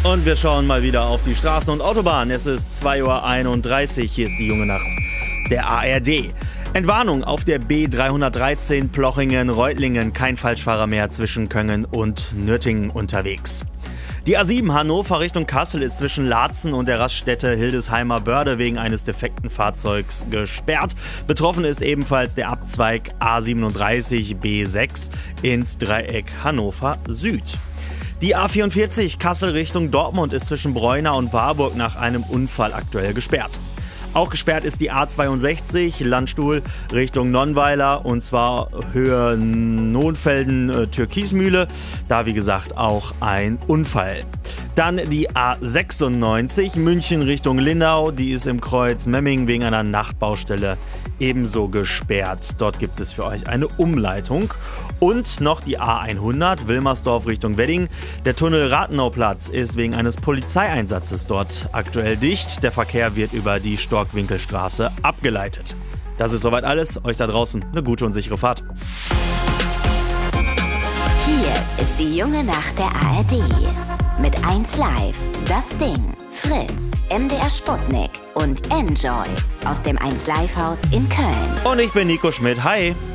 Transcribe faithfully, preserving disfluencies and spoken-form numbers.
Und wir schauen mal wieder auf die Straßen und Autobahnen. Es ist zwei Uhr einunddreißig, hier ist die junge Nacht der A R D. Entwarnung auf der B dreihundertdreizehn Plochingen-Reutlingen. Kein Falschfahrer mehr zwischen Köngen und Nürtingen unterwegs. Die A sieben Hannover Richtung Kassel ist zwischen Laatzen und der Raststätte Hildesheimer Börde wegen eines defekten Fahrzeugs gesperrt. Betroffen ist ebenfalls der Abzweig A siebenunddreißig B sechs ins Dreieck Hannover Süd. Die A vierundvierzig Kassel Richtung Dortmund ist zwischen Breuna und Warburg nach einem Unfall aktuell gesperrt. Auch gesperrt ist die A zweiundsechzig Landstuhl Richtung Nonnweiler und zwar Höhe Nohnfelden-Türkismühle. Da wie gesagt auch ein Unfall. Dann die A sechsundneunzig München Richtung Lindau. Die ist im Kreuz Memming wegen einer Nachtbaustelle ebenso gesperrt. Dort gibt es für euch eine Umleitung. Und noch die A hundert Wilmersdorf Richtung Wedding. Der Tunnel Rathenauplatz ist wegen eines Polizeieinsatzes dort aktuell dicht. Der Verkehr wird über die Storkwinkelstraße abgeleitet. Das ist soweit alles. Euch da draußen eine gute und sichere Fahrt. Hier ist die junge Nacht der A R D. Mit eins Live, Das Ding, Fritz, M D R Sputnik und Enjoy aus dem eins Live Haus in Köln. Und ich bin Nico Schmidt. Hi.